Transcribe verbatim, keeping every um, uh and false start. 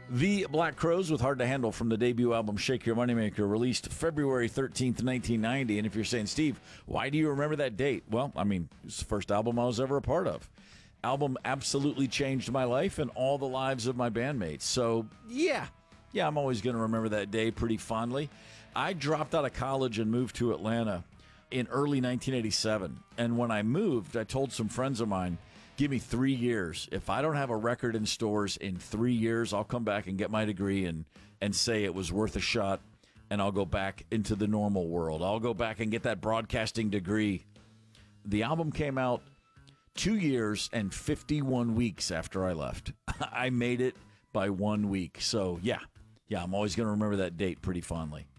The Black Crowes with Hard to Handle from the debut album Shake Your Moneymaker, released February thirteenth, nineteen ninety. And if you're saying, Steve, why do you remember that date? Well, I mean, it's the first album I was ever a part of. Album absolutely changed my life and all the lives of my bandmates. So, yeah, yeah, I'm always going to remember that day pretty fondly. I dropped out of college and moved to Atlanta in early nineteen eighty-seven. And when I moved, I told some friends of mine, give me three years. If I don't have a record in stores in three years, I'll come back and get my degree and, and say it was worth a shot, and I'll go back into the normal world. I'll go back and get that broadcasting degree. The album came out two years and fifty-one weeks after I left. I made it by one week. So, yeah, yeah, I'm always going to remember that date pretty fondly.